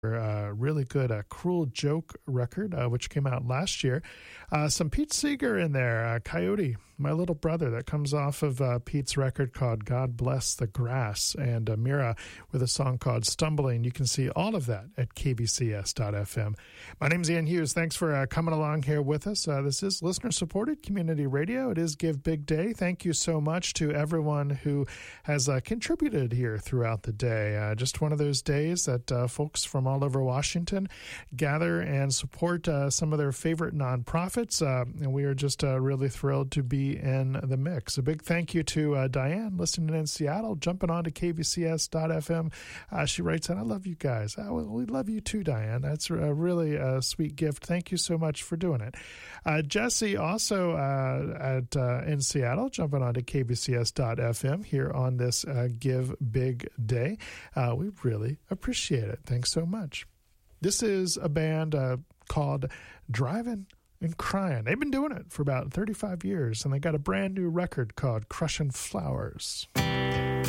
really good Cruel Joke record, which came out last year. Some Pete Seeger in there, Coyote, My Little Brother, that comes off of Pete's record called God Bless the Grass, and Mira with a song called Stumbling. You can see all of that at kbcs.fm. My name's Ian Hughes. Thanks for coming along here with us. This is listener-supported community radio. It is Give Big Day. Thank you so much to everyone who has contributed here throughout the day. Just one of those days that folks from all over Washington gather and support some of their favorite nonprofits, and we are just really thrilled to be in the mix. A big thank you to Diane, listening in Seattle, jumping on to kbcs.fm. She writes in, I love you guys. We love you too, Diane. That's a really sweet gift. Thank you so much for doing it. Jesse, also in Seattle, jumping on to kbcs.fm here on this Give Big Day. We really appreciate it. Thanks so much. This is a band called Driving and Crying. They've been doing it for about 35 years, and they got a brand new record called Crushing Flowers.